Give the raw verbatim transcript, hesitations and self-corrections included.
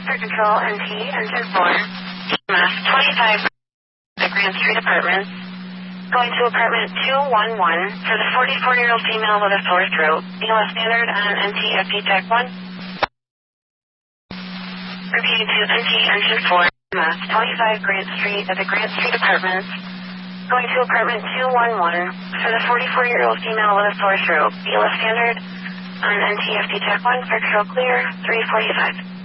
for control, N T, engine four. E M S twenty-five, the Grant Street Apartments. Going to apartment two one one for the forty-four-year-old female with a sore throat. E L S standard on N T F T Tech one. Repeating to N T, engine four. E M S twenty-five, Grant Street at the Grant Street Apartments. Going to apartment two one one for the forty-four-year-old female with a sore throat. E L S standard on N T F T Tech one for control clear, three forty-five.